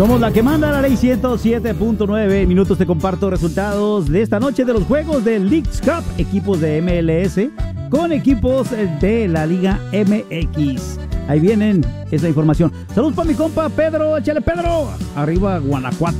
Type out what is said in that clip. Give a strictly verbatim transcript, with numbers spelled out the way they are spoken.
Somos la que manda la ley ciento siete punto nueve. Minutos te comparto resultados de esta noche de los juegos del Leagues Cup. Equipos de M L S con equipos de la Liga M X. Ahí vienen esa información. Saludos para mi compa Pedro. Échale, Pedro. Arriba Guanajuato.